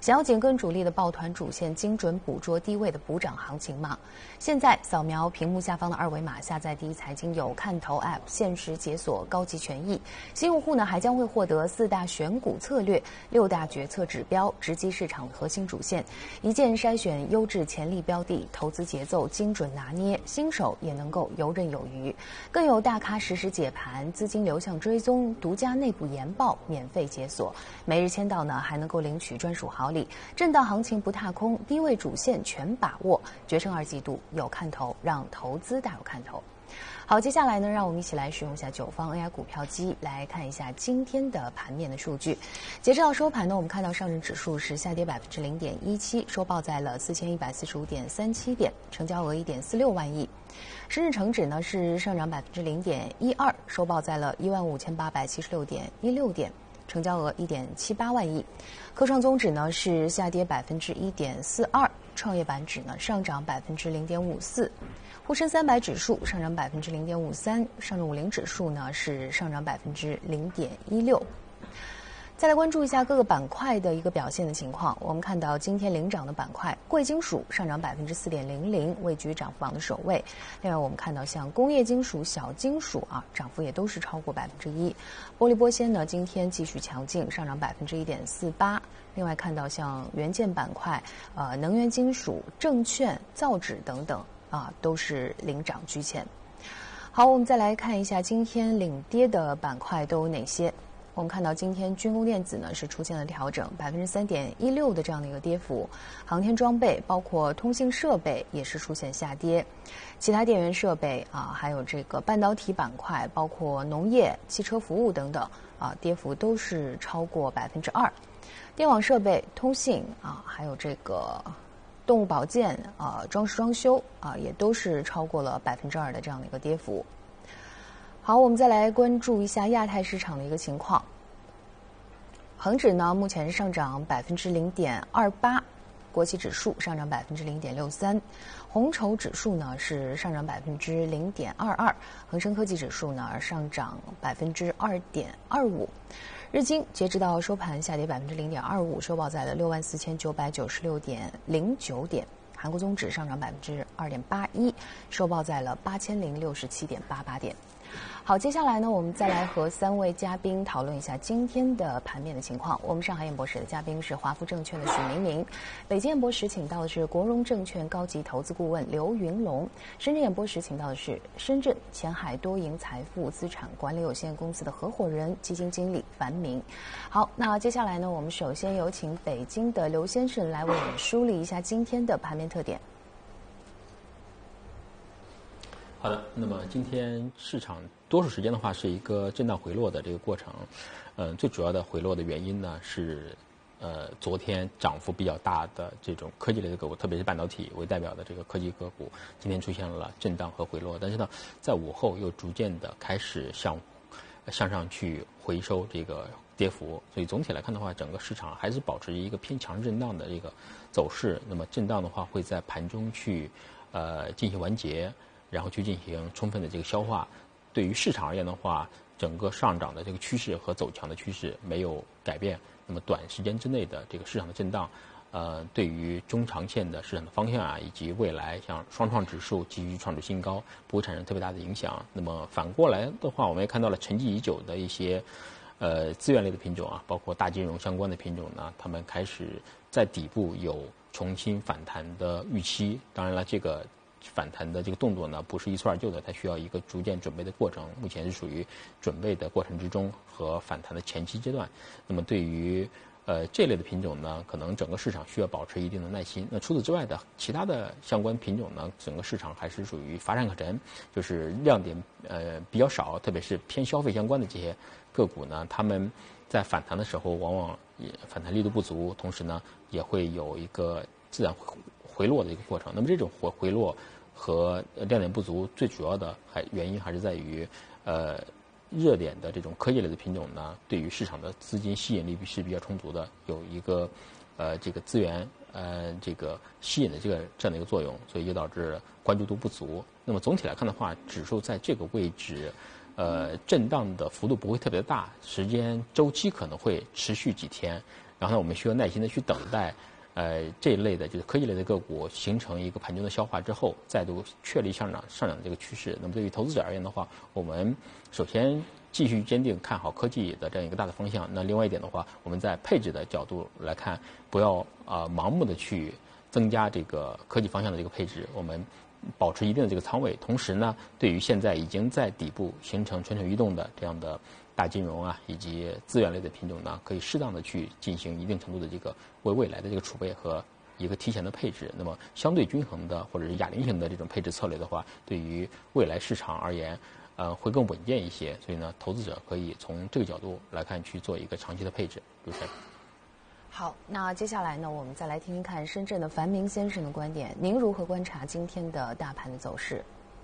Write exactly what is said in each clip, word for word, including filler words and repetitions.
想要紧跟主力的抱团主线，精准捕捉低位的补涨行情吗？现在扫描屏幕下方的二维码，下载第一财经有看头 App， 限时解锁高级权益。新用户呢还将会获得四大选股策略、六大决策指标、直击市场的核心主线，一键筛选优质潜力标的，投资节奏精准拿捏，新手也能够游刃有余。更有大咖实时解盘、资金流向追踪、独家内部研报免费解锁。每日签到呢还能够领取专属好礼。震荡行情不踏空，低位主线全把握，决胜二季度有看头，让投资大有看头。好，接下来呢，让我们一起来使用一下九方 A I 股票机，来看一下今天的盘面的数据。截止到收盘呢，我们看到上证指数是下跌百分之零点一七，收报在了四千一百四十五点三七点，成交额一点四六万亿。深圳成指呢是上涨百分之零点一二，收报在了一万五千八百七十六点一六点。成交额一点七八万亿，科创综指呢是下跌百分之一点四二，创业板指呢上涨百分之零点五四，沪深三百指数上涨百分之零点五三，上证五零指数呢是上涨百分之零点一六。再来关注一下各个板块的一个表现的情况。我们看到今天领涨的板块，贵金属上涨百分之四点零零，位居涨幅榜的首位。另外，我们看到像工业金属、小金属啊，涨幅也都是超过百分之一。玻璃玻纤呢，今天继续强劲，上涨百分之一点四八。另外，看到像元件板块、呃，能源金属、证券、造纸等等啊，都是领涨居前。好，我们再来看一下今天领跌的板块都有哪些。我们看到今天军工电子呢是出现了调整，百分之三点一六的这样的一个跌幅，航天装备包括通信设备也是出现下跌，其他电源设备啊，还有这个半导体板块，包括农业、汽车服务等等啊，跌幅都是超过百分之二。电网设备、通信啊，还有这个动物保健啊、装饰装修啊，也都是超过了百分之二的这样的一个跌幅。好，我们再来关注一下亚太市场的一个情况。恒指呢，目前上涨百分之零点二八，国企指数上涨百分之零点六三，红筹指数呢是上涨百分之零点二二，恒生科技指数呢上涨百分之二点二五。日经截止到收盘下跌百分之零点二五，收报在了六万四千九百九十六点零九点。韩国综指上涨百分之二点八一，收报在了八千零六十七点八八点。好，接下来呢，我们再来和三位嘉宾讨论一下今天的盘面的情况。我们上海演播室的嘉宾是华富证券的许明明，北京演播室请到的是国荣证券高级投资顾问刘云龙，深圳演播室请到的是深圳前海多赢财富资产管理有限公司的合伙人、基金经理樊明。好，那接下来呢，我们首先有请北京的刘先生来为我们梳理一下今天的盘面特点。 好的，那么今天市场多数时间的话是一个震荡回落的这个过程，嗯、呃，最主要的回落的原因呢是，呃，昨天涨幅比较大的这种科技类的个股，特别是半导体为代表的这个科技个股，今天出现了震荡和回落，但是呢，在午后又逐渐的开始向向上去回收这个跌幅，所以总体来看的话，整个市场还是保持一个偏强震荡的这个走势。那么震荡的话会在盘中去呃进行完结。然后去进行充分的这个消化，对于市场而言的话，整个上涨的这个趋势和走强的趋势没有改变。那么短时间之内的这个市场的震荡，呃，对于中长线的市场的方向啊，以及未来像双创指数继续创出新高，不会产生特别大的影响。那么反过来的话，我们也看到了沉寂已久的一些呃资源类的品种啊，包括大金融相关的品种呢，他们开始在底部有重新反弹的预期。当然了，这个反弹的这个动作呢，不是一蹴而就的，它需要一个逐渐准备的过程。目前是属于准备的过程之中和反弹的前期阶段。那么对于呃这类的品种呢，可能整个市场需要保持一定的耐心。那除此之外的其他的相关品种呢，整个市场还是属于乏善可陈，就是亮点呃比较少，特别是偏消费相关的这些个股呢，他们在反弹的时候往往也反弹力度不足，同时呢也会有一个自然回落的一个过程。那么这种回回落和亮点不足，最主要的还原因还是在于，呃，热点的这种科技类的品种呢，对于市场的资金吸引力是比较充足的，有一个呃这个资源呃这个吸引的这个这样的一个作用，所以就导致关注度不足。那么总体来看的话，指数在这个位置，呃，震荡的幅度不会特别大，时间周期可能会持续几天。然然后呢，我们需要耐心的去等待。呃，这一类的就是科技类的个股形成一个盘中的消化之后，再度确立上涨上涨的这个趋势。那么对于投资者而言的话，我们首先继续坚定看好科技的这样一个大的方向。那另外一点的话，我们在配置的角度来看，不要啊、呃、盲目的去增加这个科技方向的这个配置，我们保持一定的这个仓位。同时呢，对于现在已经在底部形成蠢蠢欲动的这样的大金融啊，以及资源类的品种呢，可以适当的去进行一定程度的这个为未来的这个储备和一个提前的配置。那么相对均衡的或者是哑铃型的这种配置策略的话，对于未来市场而言，呃，会更稳健一些。所以呢，投资者可以从这个角度来看去做一个长期的配置。主持人。 好，那接下来呢，我们再来听听看深圳的樊明先生的观点。您如何观察今天的大盘的走势？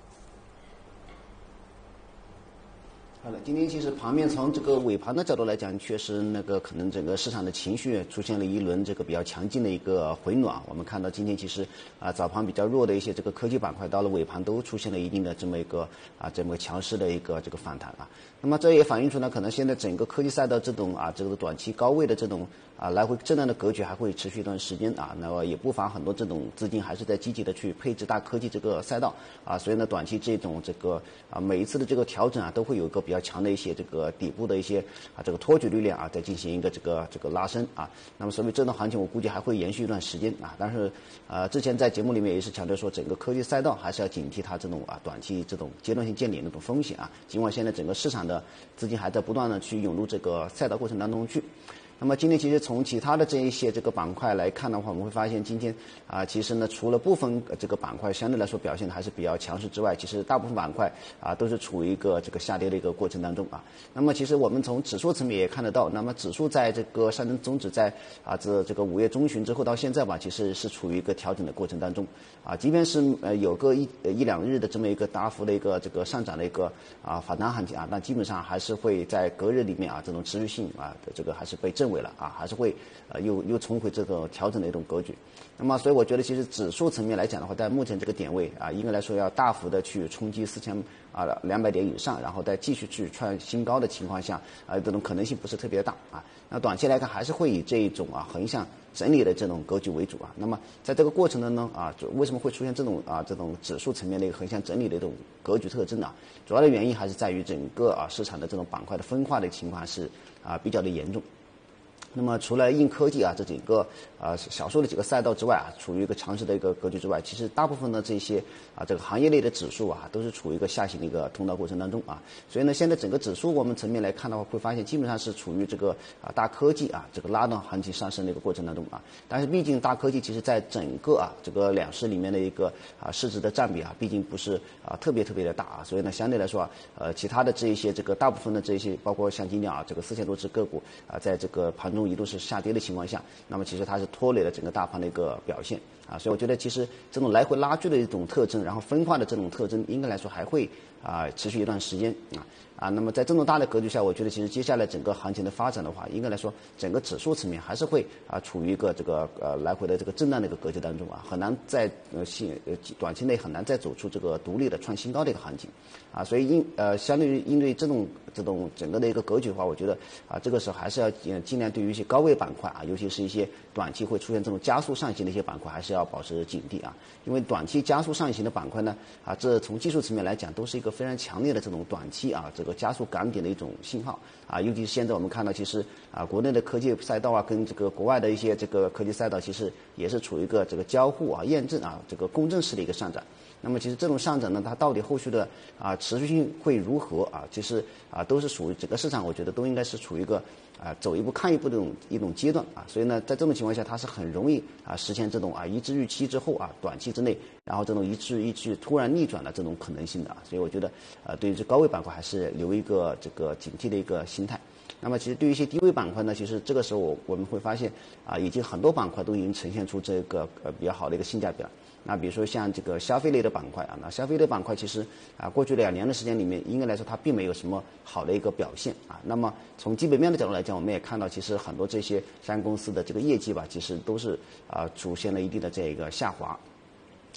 好的，今天其实盘面从这个尾盘的角度来讲，确实那个可能整个市场的情绪出现了一轮这个比较强劲的一个回暖。我们看到今天其实啊早盘比较弱的一些这个科技板块，到了尾盘都出现了一定的这么一个啊这么强势的一个这个反弹啊。那么这也反映出呢，可能现在整个科技赛道这种啊这个短期高位的这种啊来回震荡的格局还会持续一段时间啊。那么也不妨很多这种资金还是在积极的去配置大科技这个赛道啊。所以呢，短期这种这个啊每一次的这个调整啊，都会有一个比较强的一些这个底部的一些啊这个托举力量啊，再进行一个这个这个拉升啊。那么所以这段行情我估计还会延续一段时间啊。但是呃之前在节目里面也是强调说，整个科技赛道还是要警惕它这种啊短期这种阶段性见顶那种风险啊。尽管现在整个市场的资金还在不断的去涌入这个赛道过程当中去。那么今天其实从其他的这一些这个板块来看的话，我们会发现今天啊，其实呢除了部分这个板块相对来说表现的还是比较强势之外，其实大部分板块啊都是处于一个这个下跌的一个过程当中啊。那么其实我们从指数层面也看得到，那么指数在这个上证综指在啊这这个五月中旬之后到现在吧，其实是处于一个调整的过程当中啊。即便是呃有个一一两日的这么一个大幅的一个这个上涨的一个啊反弹行情啊，那基本上还是会在隔日里面啊这种持续性啊的这个还是被震尾了啊，还是会呃又又重回这个调整的一种格局。那么所以我觉得其实指数层面来讲的话，在目前这个点位啊，应该来说要大幅的去冲击四千啊两百点以上，然后再继续去创新高的情况下啊，这种可能性不是特别大啊。那短期来看还是会以这一种啊横向整理的这种格局为主啊。那么在这个过程当中啊，为什么会出现这种啊这种指数层面的一个横向整理的这种格局特征啊？主要的原因还是在于整个啊市场的这种板块的分化的情况是啊比较的严重。那么除了硬科技啊这几个呃少数的几个赛道之外啊，处于一个强势的一个格局之外，其实大部分的这些啊这个行业类的指数啊都是处于一个下行的一个通道过程当中啊。所以呢，现在整个指数我们层面来看的话，会发现基本上是处于这个啊大科技啊这个拉动行情上升的一个过程当中啊。但是毕竟大科技其实在整个啊这个两市里面的一个啊市值的占比啊，毕竟不是啊特别特别的大啊。所以呢，相对来说啊，呃其他的这一些这个大部分的这些，包括像今天啊这个四千多只个股啊，在这个盘中一度是下跌的情况下，那么其实它是拖累了整个大盘的一个表现啊。所以我觉得其实这种来回拉锯的一种特征，然后分化的这种特征，应该来说还会啊持续一段时间啊啊。那么在这种大的格局下，我觉得其实接下来整个行情的发展的话，应该来说整个指数层面还是会啊处于一个这个呃来回的这个震荡的一个格局当中啊，很难在呃现呃短期内很难再走出这个独立的创新高的一个行情啊。所以应呃相对于应对这种这种整个的一个格局的话，我觉得啊这个时候还是要尽量对于一些高位板块啊，尤其是一些短期会出现这种加速上行的一些板块，还是要保持警惕啊。因为短期加速上行的板块呢啊，这从技术层面来讲都是一个非常强烈的这种短期啊这个加速赶点的一种信号啊。尤其是现在我们看到，其实啊国内的科技赛道啊跟这个国外的一些这个科技赛道，其实也是处于一个这个交互啊验证啊这个共振式的一个上涨。那么其实这种上涨呢，它到底后续的啊持续性会如何啊？其实啊都是属于整个市场，我觉得都应该是处于一个啊走一步看一步的一种一种阶段啊。所以呢，在这种情况下，它是很容易啊实现这种啊一致预期之后啊短期之内，然后这种一致预期突然逆转的这种可能性的啊。所以我觉得呃对于这高位板块还是留一个这个警惕的一个心态。那么其实对于一些低位板块呢，其实这个时候我我们会发现啊，已经很多板块都已经呈现出这个呃比较好的一个性价比了。那比如说像这个消费类的板块啊，那消费类板块其实啊过去两年的时间里面，应该来说它并没有什么好的一个表现啊。那么从基本面的角度来讲，我们也看到，其实很多这些相关公司的这个业绩吧，其实都是啊出现了一定的这个下滑。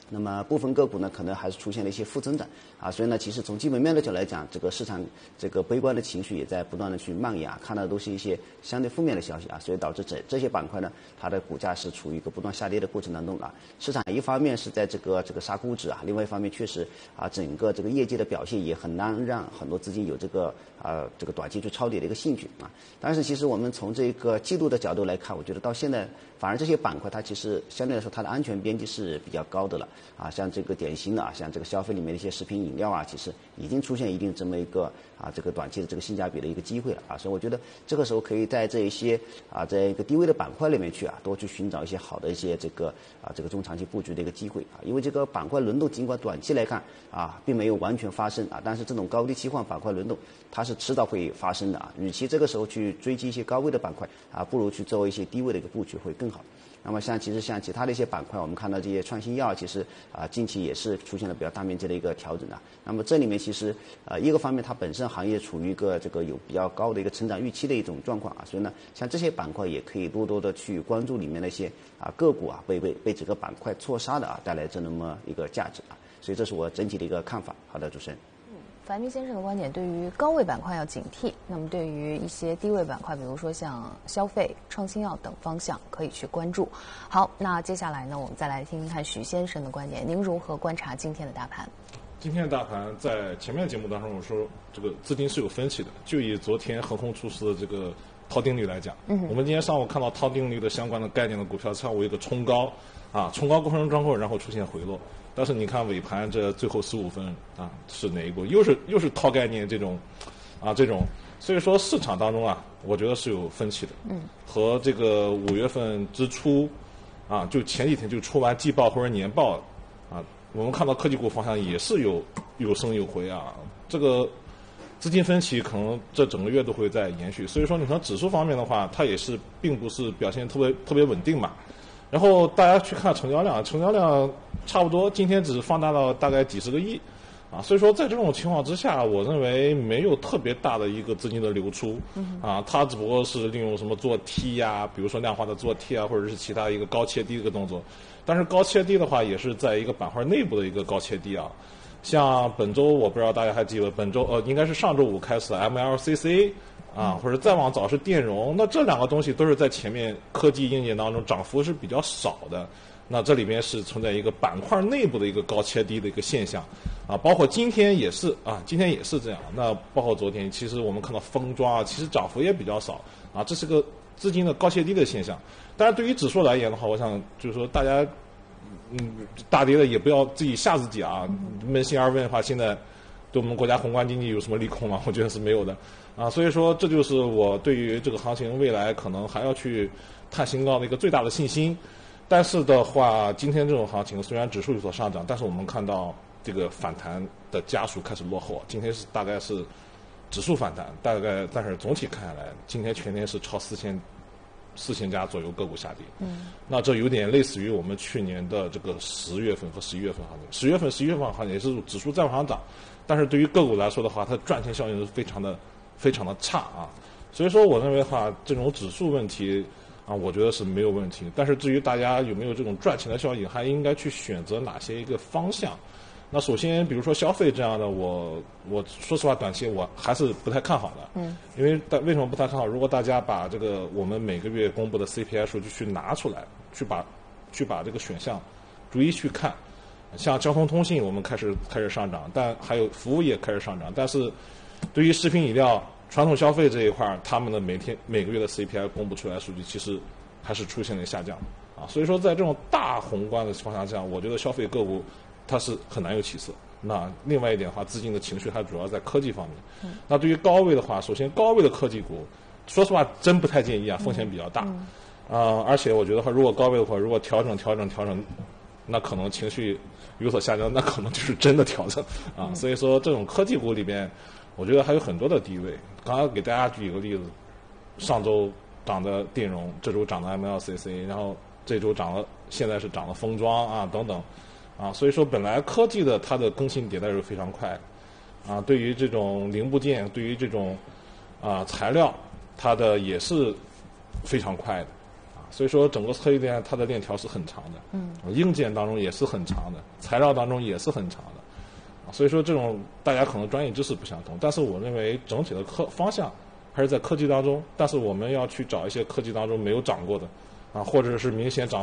那么部分个股呢，可能还是出现了一些负增长啊，所以呢，其实从基本面的角度来讲，这个市场这个悲观的情绪也在不断的去蔓延啊，看到的都是一些相对负面的消息啊，所以导致这这些板块呢，它的股价是处于一个不断下跌的过程当中啊。市场一方面是在这个这个杀估值啊，另外一方面确实啊，整个这个业绩的表现也很难让很多资金有这个啊这个短期去抄底的一个兴趣啊。但是其实我们从这个季度的角度来看，我觉得到现在反而这些板块它其实相对来说它的安全边际是比较高的了。啊，像这个典型的啊，像这个消费里面的一些食品饮料啊，其实已经出现一定这么一个啊，这个短期的这个性价比的一个机会了啊，所以我觉得这个时候可以在这一些啊，在一个低位的板块里面去啊，多去寻找一些好的一些这个啊，这个中长期布局的一个机会啊，因为这个板块轮动尽管短期来看啊，并没有完全发生啊，但是这种高低切换板块轮动它是迟早会发生的啊，与其这个时候去追击一些高位的板块啊，不如去做一些低位的一个布局会更好。那么像其实像其他的一些板块，我们看到这些创新药，其实啊近期也是出现了比较大面积的一个调整的。那么这里面其实呃一个方面，它本身行业处于一个这个有比较高的一个成长预期的一种状况啊，所以呢，像这些板块也可以多多的去关注里面的一些啊个股啊被被被这个板块错杀的啊带来这么一个价值啊，所以这是我整体的一个看法。好的，主持人。 樊明先生的观点，对于高位板块要警惕，那么对于一些低位板块，比如说像消费、创新药等方向，可以去关注。好，那接下来呢，我们再来听听看许先生的观点，您如何观察今天的大盘？ 今天的大盘在前面节目当中我说，这个资金是有分歧的。就以昨天横空出世的这个套定律来讲，嗯，我们今天上午看到套定律的相关的概念的股票，上午一个冲高，啊，冲高过程中后，然后出现回落。但是你看尾盘这最后十五分啊，是哪一股？又是又是套概念这种，啊这种，所以说市场当中啊，我觉得是有分歧的。嗯。和这个五月份之初，啊，就前几天就出完季报或者年报，啊，我们看到科技股方向也是有有升有回啊，这个资金分歧可能这整个月都会在延续。所以说你从指数方面的话，它也是并不是表现特别特别稳定嘛。然后大家去看成交量，成交量差不多今天只是放大到大概几十个亿，啊，所以说在这种情况之下，我认为没有特别大的一个资金的流出，啊，它只不过是利用什么做 T 呀、啊，比如说量化的做 T 啊，或者是其他一个高切低的一个动作，但是高切低的话也是在一个板块内部的一个高切低啊，像本周我不知道大家还记得，本周呃应该是上周五开始 M L C C。啊，或者再往早是电容，那这两个东西都是在前面科技硬件当中涨幅是比较少的。那这里面是存在一个板块内部的一个高切低的一个现象，啊，包括今天也是啊，今天也是这样。那包括昨天，其实我们看到封装啊，其实涨幅也比较少啊，这是个资金的高切低的现象。但是对于指数来言的话，我想就是说大家，嗯，大跌的也不要自己吓自己啊。扪心而问的话，现在对我们国家宏观经济有什么利空吗？我觉得是没有的。啊，所以说这就是我对于这个行情未来可能还要去探新高的一个最大的信心。但是的话，今天这种行情虽然指数有所上涨，但是我们看到这个反弹的家数开始落后。今天是大概是指数反弹，大概但是总体看下来，今天全天是超四千四千家左右个股下跌。嗯，那这有点类似于我们去年的这个十月份和十一月份行情。十月份、十一月份行情也是指数在往上涨，但是对于个股来说的话，它赚钱效应是非常的。非常的差啊，所以说我认为的话，这种指数问题啊，我觉得是没有问题。但是至于大家有没有这种赚钱的效应，还应该去选择哪些一个方向。那首先，比如说消费这样的，我我说实话，短期我还是不太看好的。嗯。因为为什么不太看好？如果大家把这个我们每个月公布的 C P I 数据去拿出来，去把去把这个选项逐一去看，像交通通信我们开始开始上涨，但还有服务业开始上涨，但是对于食品饮料、传统消费这一块，他们的每天每个月的 C P I 公布出来的数据，其实还是出现了下降啊。所以说，在这种大宏观的情况下，我觉得消费个股它是很难有起色。那另外一点的话，资金的情绪还主要在科技方面。嗯、那对于高位的话，首先高位的科技股，说实话真不太建议啊，风险比较大。啊、嗯呃，而且我觉得话，如果高位的话，如果调整调整调整，那可能情绪有所下降，那可能就是真的调整啊。嗯、所以说，这种科技股里边。我觉得还有很多的低位。刚刚给大家举一个例子，上周涨的电容，这周涨的 M L C C， 然后这周涨了，现在是涨了封装啊等等，啊，所以说本来科技的它的更新迭代是非常快，啊，对于这种零部件，对于这种啊材料，它的也是非常快的，啊， 所以说整个车机链它的链条是很长的，嗯，硬件当中也是很长的，材料当中也是很长的，啊，所以说这种大家可能专业知识不相同，但是我认为整体的科方向还是在科技当中，但是我们要去找一些科技当中没有掌过的，啊，或者是明显掌